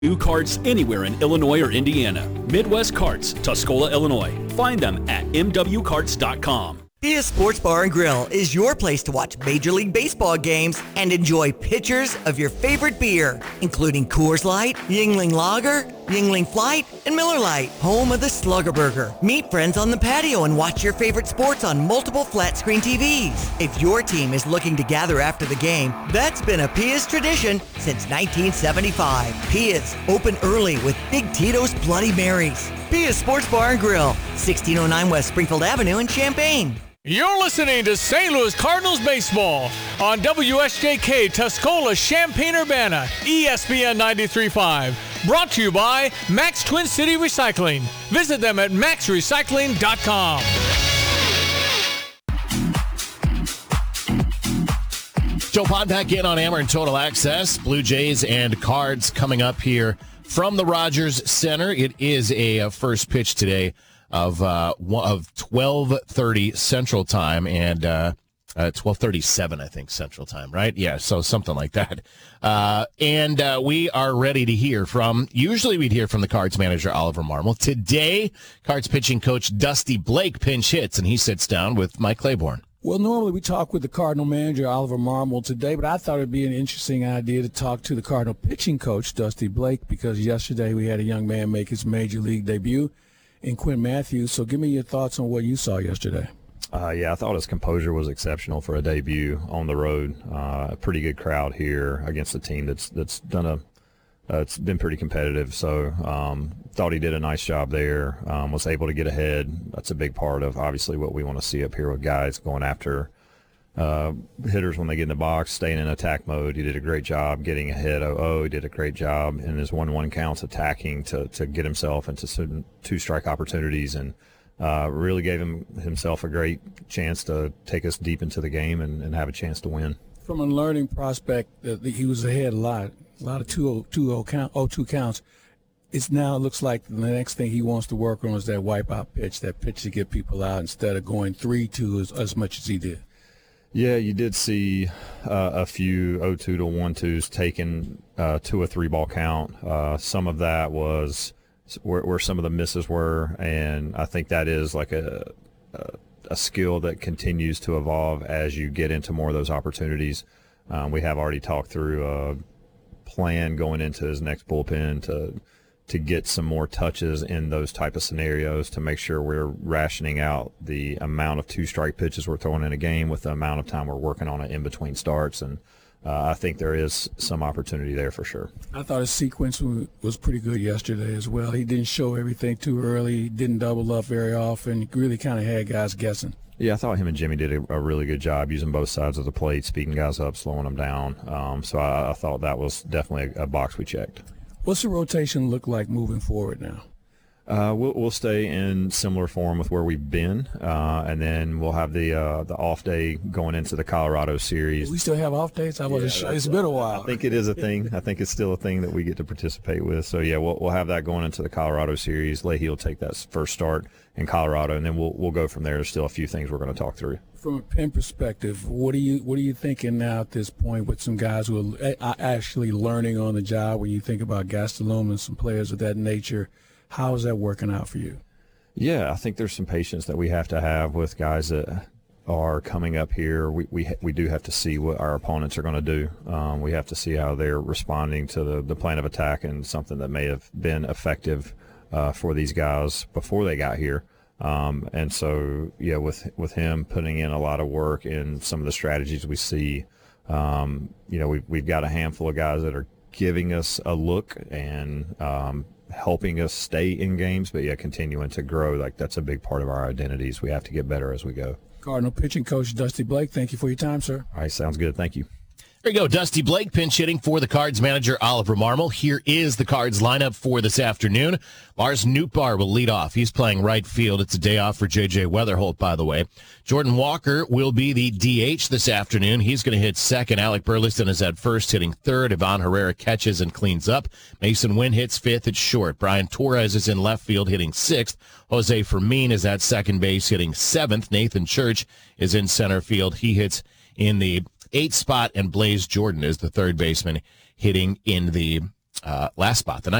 New carts anywhere in Illinois or Indiana. Midwest Carts, Tuscola, Illinois. Find them at mwcarts.com. Pia Sports Bar and Grill is your place to watch Major League Baseball games and enjoy pitchers of your favorite beer, including Coors Light, Yuengling Lager, Yuengling Flight, and Miller Lite, home of the Slugger Burger. Meet friends on the patio and watch your favorite sports on multiple flat-screen TVs. If your team is looking to gather after the game, that's been a Pia's tradition since 1975. Pia's, open early with Big Tito's Bloody Marys. Pia's Sports Bar and Grill, 1609 West Springfield Avenue in Champaign. You're listening to St. Louis Cardinals baseball on WSJK Tuscola Champaign-Urbana, ESPN 93.5. Brought to you by Max Twin City Recycling. Visit them at maxrecycling.com. Joe Pod back in on Ameren Total Access. Blue Jays and Cards coming up here from the Rogers Center. It is a first pitch today of 12:30 Central Time and 12:37, I think, Central Time, right? Yeah, so something like that. And we are ready to hear from, usually we'd hear from the Cards manager, Oliver Marmol. Today, Cards pitching coach Dusty Blake pinch hits, and he sits down with Mike Claiborne. Well, normally we talk with the Cardinal manager, Oliver Marmol, today, but I thought it would be an interesting idea to talk to the Cardinal pitching coach, Dusty Blake, because yesterday we had a young man make his major league debut in Quinn Matthews. So give me your thoughts on what you saw yesterday. Yeah, I thought his composure was exceptional for a debut on the road. A pretty good crowd here against a team that's done it's been pretty competitive. So thought he did a nice job there. Was able to get ahead. That's a big part of obviously what we want to see up here with guys going after hitters when they get in the box, staying in attack mode. He did a great job getting ahead. He did a great job in his 1-1 counts attacking to get himself into some 2-strike opportunities, and really gave himself a great chance to take us deep into the game and have a chance to win. From a learning prospect, he was ahead a lot of 0-2 counts. It looks like the next thing he wants to work on is that wipeout pitch, that pitch to get people out instead of going 3-2 as much as he did. Yeah, you did see a few 0-2 to 1-2s taken to a 3-ball count. Some of that was where some of the misses were, and I think that is like a skill that continues to evolve as you get into more of those opportunities. We have already talked through a plan going into his next bullpen to get some more touches in those type of scenarios to make sure we're rationing out the amount of 2-strike pitches we're throwing in a game with the amount of time we're working on it in between starts. And I think there is some opportunity there for sure. I thought his sequence was pretty good yesterday as well. He didn't show everything too early, didn't double up very often, really kind of had guys guessing. Yeah, I thought him and Jimmy did a really good job using both sides of the plate, speeding guys up, slowing them down. So I thought that was definitely a box we checked. What's the rotation look like moving forward now? We'll stay in similar form with where we've been, and then we'll have the off day going into the Colorado series. We still have off days? It's been a while. I think it is a thing. I think it's still a thing that we get to participate with. So yeah, we'll have that going into the Colorado series. Leahy will take that first start in Colorado, and then we'll go from there. There's still a few things we're going to talk through. From a pen perspective, what are you thinking now at this point with some guys who are actually learning on the job? When you think about Gastelum and some players of that nature, how is that working out for you? Yeah, I think there's some patience that we have to have with guys that are coming up here. We do have to see what our opponents are going to do. We have to see how they're responding to the plan of attack and something that may have been effective for these guys before they got here. And so, yeah, with him putting in a lot of work in some of the strategies we see, we've got a handful of guys that are giving us a look and helping us stay in games, but yeah, continuing to grow. Like, that's a big part of our identities. We have to get better as we go. Cardinal pitching coach Dusty Blake, thank you for your time, sir. All right, sounds good. Thank you. There you go, Dusty Blake pinch hitting for the Cards manager, Oliver Marmol. Here is the Cards lineup for this afternoon. Lars Nootbaar will lead off. He's playing right field. It's a day off for J.J. Weatherholt, by the way. Jordan Walker will be the DH this afternoon. He's going to hit second. Alec Burleson is at first, hitting third. Ivan Herrera catches and cleans up. Mason Wynn hits fifth at short. Brian Torres is in left field, hitting sixth. Jose Fermin is at second base, hitting seventh. Nathan Church is in center field. He hits in the eighth spot, and Blaze Jordan is the third baseman, hitting in the last spot. The